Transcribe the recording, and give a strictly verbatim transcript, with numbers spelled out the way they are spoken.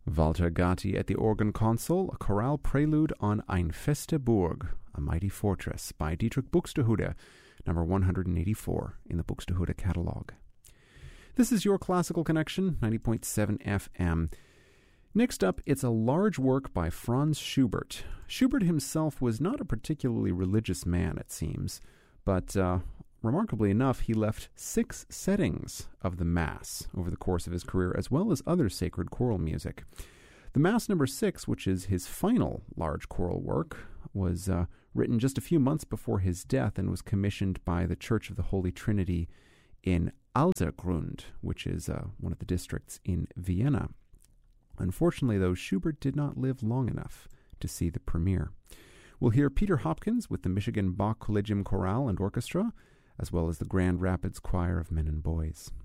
Walter Gatti at the organ console, a chorale prelude on Ein feste Burg, a mighty fortress, by Dietrich Buxtehude, number one hundred eighty-four in the Buxtehude catalogue. This is your Classical Connection, ninety point seven F M. Next up, it's a large work by Franz Schubert. Schubert himself was not a particularly religious man, it seems, but uh, remarkably enough, he left six settings of the Mass over the course of his career, as well as other sacred choral music. The Mass number six, which is his final large choral work, was uh, written just a few months before his death and was commissioned by the Church of the Holy Trinity in Alsergrund, which is uh, one of the districts in Vienna. Unfortunately, though, Schubert did not live long enough to see the premiere. We'll hear Peter Hopkins with the Michigan Bach Collegium Chorale and Orchestra, as well as the Grand Rapids Choir of Men and Boys.